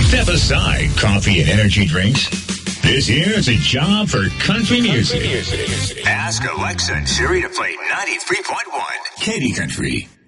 Step aside coffee and energy drinks. This here is a job for country music. Ask Alexa and Siri to play 93.1 Katy Country.